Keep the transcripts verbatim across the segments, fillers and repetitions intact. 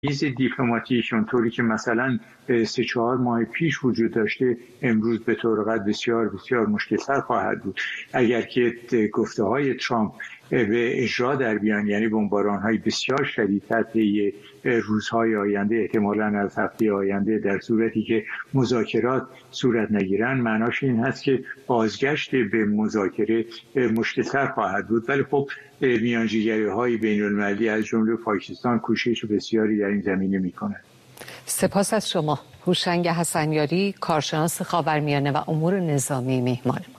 میز دیپلماتیک اونطوری که مثلا سه چهار ماه پیش وجود داشته امروز به طور قد بسیار بسیار مشکل‌تر خواهد بود. اگر که گفته های ترامپ به اجرا در بیان، یعنی بمباران‌های بسیار شدیدتر طی روزهای آینده، احتمالاً از هفته آینده، در صورتی که مذاکرات صورت نگیرن، معناش این هست که بازگشت به مذاکره مشکل‌تر خواهد بود. ولی خب میانجیگری‌های بین‌المللی از جمله پاکستان کوشش بسیاری در این زمینه می‌کنند. سپاس از شما هوشنگ حسنیاری، کارشناس خاورمیانه و امور نظامی، مهمان ما.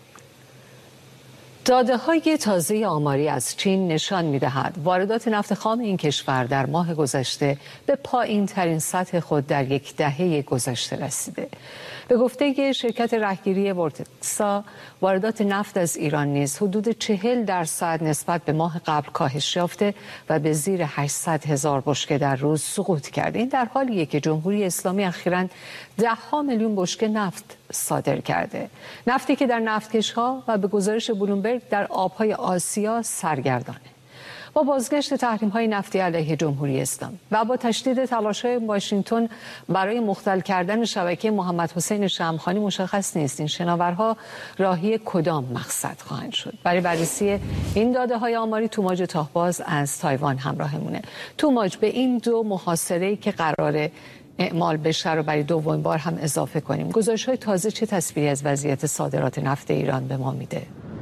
داده‌های تازه آماری از چین نشان می‌دهد واردات نفت خام این کشور در ماه گذشته به پایین‌ترین سطح خود در یک دهه گذشته رسیده. به گفته شرکت رهگیری ورتکسا، واردات نفت از ایران نیز حدود چهل درصد نسبت به ماه قبل کاهش یافته و به زیر هشتصد هزار بشکه در روز سقوط کرده. این در حالیه که جمهوری اسلامی اخیراً ده ها میلیون بشکه نفت صادر کرده. نفتی که در نفتکش‌ها و به گزارش بلومبرگ در آب‌های آسیا سرگردانه. با بازگشت تحریم‌های نفتی علیه جمهوری اسلامی و با تشدید تلاش‌های واشنگتن برای مختل کردن شبکه محمد حسین شمخانی، مشخص نیست این شناورها راهی کدام مقصد خواهند شد. برای بررسی این داده‌های آماری توماج تاهباز از تایوان همراهمونه. توماج، به این دو محاصره‌ای که قراره اعمال بشه رو برای دومین بار هم اضافه کنیم، گزارش‌های تازه چه تصویری از وضعیت صادرات نفت ایران به ما میده؟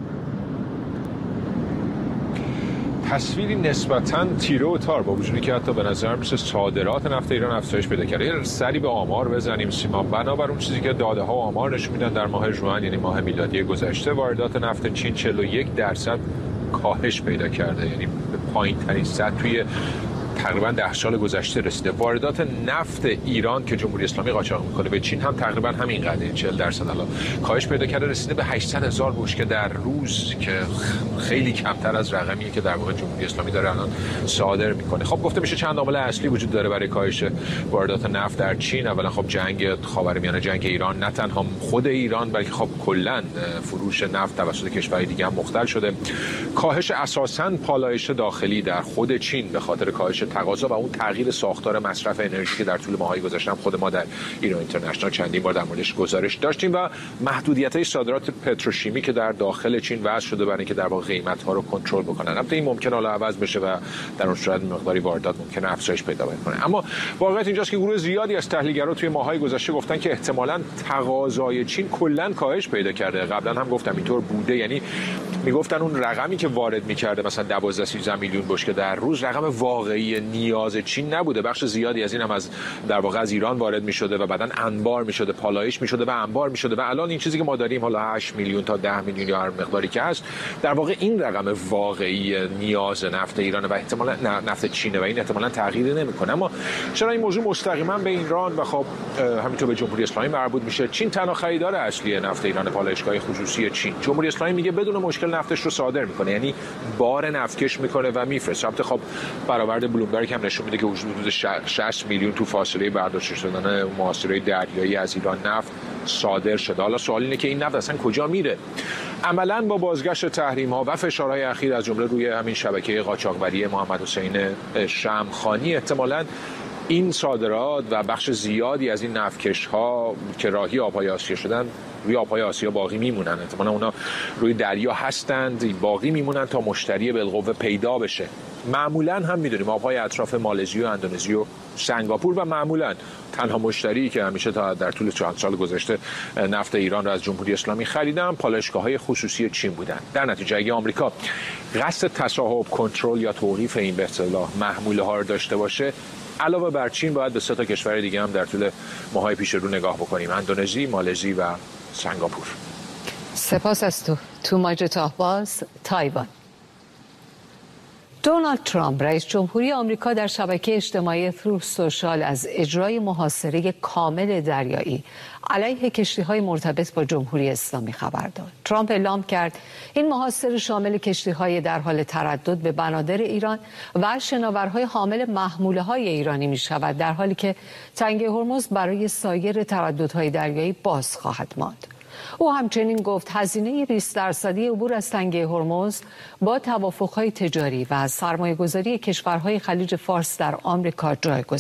تصویری نسبتاً تیره و تار، با وجودی که حتی به نظر میشه صادرات نفت ایران افزایش پیدا کرده. یه سری به آمار بزنیم سیما. بنابر اون چیزی که داده ها و آمار نشون میدن، در ماه ژوئن یعنی ماه میلادی گذشته واردات نفت چین چهل و یک درصد کاهش پیدا کرده، یعنی به پایین‌ترین سطح توی تقریبا ده سال گذشته رسیده. واردات نفت ایران که جمهوری اسلامی قاچاق میکنه به چین هم تقریبا همین قدره، چهل درصد الان کاهش پیدا کرده، رسیده به هشتصد هزار بشکه در روز که خیلی کمتر از رقمیه که در واقع جمهوری اسلامی داره الان صادر میکنه. خب گفته میشه چند عامل اصلی وجود داره برای کاهش واردات نفت در چین. اولا خب جنگ خاورمیانه، جنگ ایران، نه تنها خود ایران بلکه خب کلا فروش نفت توسط کشورهای دیگه هم مختل شده. کاهش اساساً پالایش داخلی در خود چین به خاطر کاهش تقاضا و اون تغییر ساختار مصرف انرژی که در طول ماه‌های گذشته خود ما در ایران اینترنشنال چندین بار در موردش گزارش داشتیم، و محدودیت‌های صادرات پتروشیمی که در داخل چین وضع شده برای اینکه در واقع قیمت‌ها رو کنترل بکنن. البته این ممکنه حالا عوض بشه و در اون صورت مقداری واردات ممکنه افزایش پیدا کنه. اما واقعیت اینجاست که گروه زیادی از تحلیلگرا توی ماه‌های گذشته گفتن که احتمالاً تقاضای چین کلاً کاهش پیدا کرده. قبلا هم گفتم اینطور بوده، یعنی میگفتن اون رقمی که وارد می‌کرده مثلا دوازده سیزده میلیون بشکه در روز رقم واقعی نیاز چین نبوده. بخش زیادی از این هم از در واقع از ایران وارد می‌شده و بعداً انبار می‌شده، پالایش می‌شده و انبار می‌شده، و الان این چیزی که ما داریم حالا هشت میلیون تا ده میلیون یا هر مقداری که هست، در واقع این رقم واقعی نیاز نفت ایران و احتمالاً نفت چینه و این احتمالاً تغییر نمی‌کنه. اما چرا این موضوع مستقیما به ایران و خب همینطور به جمهوری اسلامی مربوط میشه؟ چین تنها خریدار اصلی نفت ایران، پالایشگاه خصوصی چین. جمهوری اسلامی میگه بدون مشکل نفتش رو صادر می‌کنه، یعنی بار نفتکش می‌کنه و می‌فرسته. البته خب برآورد بلومبرگ هم نشون میده که حدود شصت میلیون تو فاصله برداشت شدن محاصره دریایی از ایران نفت صادر شده. حالا سوال اینه که این نفت اصلا کجا میره؟ عملاً با بازگشت تحریم‌ها و فشارهای اخیر از جمله روی همین شبکه قاچاقبری محمد حسین شمخانی، احتمالاً این صادرات و بخش زیادی از این نفتکش‌ها که راهی آب‌های آسیا شدن روی آب‌های آسیا باقی میمونن. احتمالاً اونا روی دریا هستند، باقی میمونن تا مشتری بالقوه پیدا بشه. معمولاً هم میدونیم آب‌های اطراف مالزی و اندونزی و سنگاپور، و معمولاً تنها مشتری که همیشه تا در طول چند سال گذشته نفت ایران را از جمهوری اسلامی خریدن پالایشگاه‌های خصوصی چین بودن. در نتیجه اگه آمریکا قصد تصاحب، کنترل یا توقیف این به اصطلاح محموله‌ها رو داشته باشه، علاوه بر چین باید به سه تا کشور دیگه هم در طول ماه‌های پیش رو نگاه بکنیم: اندونزی، مالزی و سنگاپور. سپاس از تو توماج تاهباز، تایوان. دونالد ترامپ رئیس جمهوری آمریکا در شبکه اجتماعی تروث سوشال از اجرای محاصره کامل دریایی علیه کشتی‌های مرتبط با جمهوری اسلامی خبر داد. ترامپ اعلام کرد این محاصره شامل کشتی‌های در حال تردد به بنادر ایران و شناورهای حامل محموله‌های ایرانی می‌شود، در حالی که تنگه هرمز برای سایر ترددهای دریایی باز خواهد ماند. او همچنین گفت هزینه بیست درصدی عبور از تنگه هرمز با توافق‌های تجاری و سرمایه‌گذاری کشورهای خلیج فارس در آمریکا جایگزین